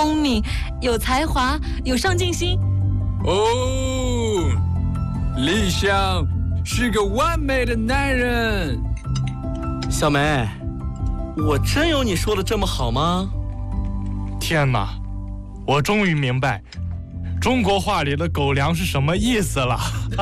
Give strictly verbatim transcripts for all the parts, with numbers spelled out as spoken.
聪明，有才华，有上进心。 哦，李想是个完美的男人。 小梅，我真有你说的这么好吗？ 天哪，我终于明白中国话里的狗粮是什么意思了。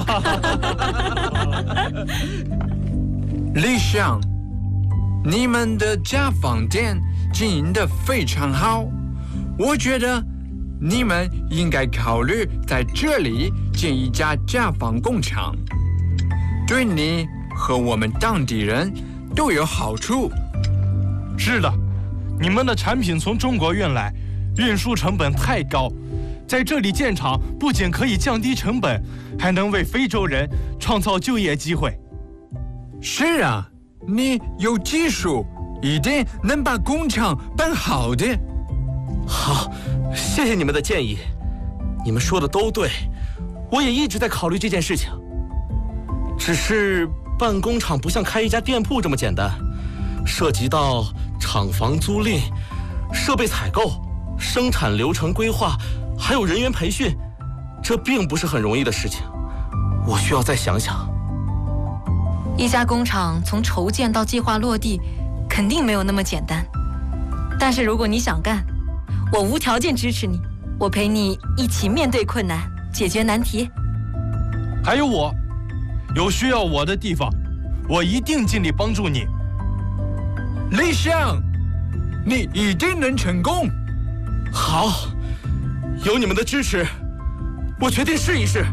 李想，你们的家纺店经营得非常好，我觉得你们应该考虑在这里建一家家纺工厂，对你和我们当地人都有好处。 是的，你们的产品从中国运来，运输成本太高，在这里建厂不仅可以降低成本，还能为非洲人创造就业机会。 是啊，你有技术，一定能把工厂办好的。 好，谢谢你们的建议，你们说的都对，我也一直在考虑这件事情。只是办工厂不像开一家店铺这么简单，涉及到厂房租赁、设备采购、生产流程规划，还有人员培训，这并不是很容易的事情，我需要再想想。 一家工厂从筹建到计划落地，肯定没有那么简单。但是如果你想干，我无条件支持你，我陪你一起面对困难，解决难题。 还有我，有需要我的地方，我一定尽力帮助你。 李想，你一定能成功。 好，有你们的支持，我决定试一试。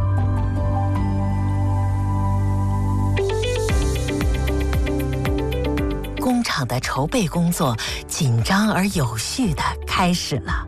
工厂的筹备工作紧张而有序地开始了。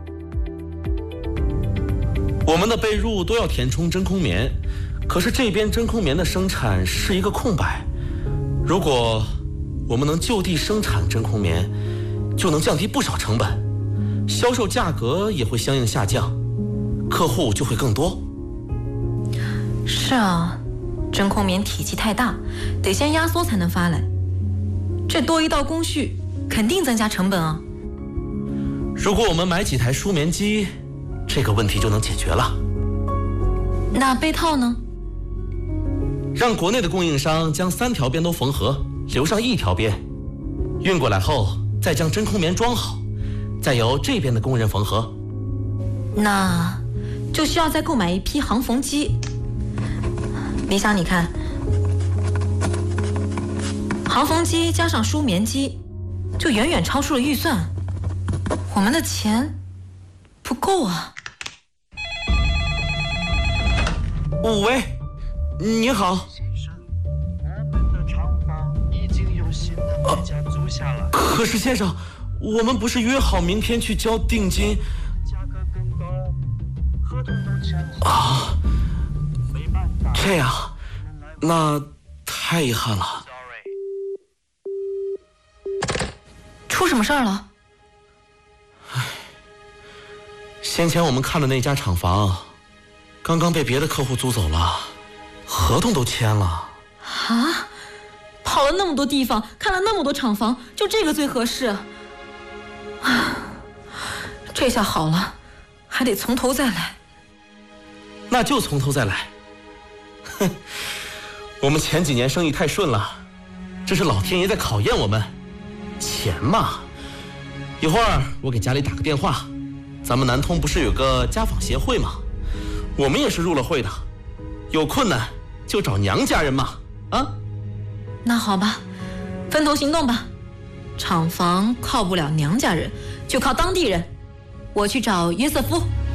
我们的被褥都要填充真空棉，可是这边真空棉的生产是一个空白。如果我们能就地生产真空棉，就能降低不少成本，销售价格也会相应下降，客户就会更多。 是啊，真空棉体积太大，得先压缩才能发来。这多一道工序，肯定增加成本啊。 如果我们买几台梳棉机，这个问题就能解决了。 那被套呢？ 让国内的供应商将三条边都缝合，留上一条边，运过来后再将真空棉装好，再由这边的工人缝合。 那就需要再购买一批行缝机。李想，你看，行缝机加上梳棉机，就远远超出了预算，我们的钱不够啊。 哦，喂，你好。啊，可是先生，我们不是约好明天去交定金？啊，这样，那太遗憾了。 出什么事儿了？ 唉，先前我们看的那家厂房，刚刚被别的客户租走了，合同都签了。 啊？跑了那么多地方，看了那么多厂房，就这个最合适。啊，这下好了，还得从头再来。 那就从头再来。哼，我们前几年生意太顺了，这是老天爷在考验我们。钱嘛，一会儿我给家里打个电话，咱们南通不是有个家纺协会吗？我们也是入了会的，有困难就找娘家人嘛，啊？ 那好吧，分头行动吧。厂房靠不了娘家人，就靠当地人。我去找约瑟夫。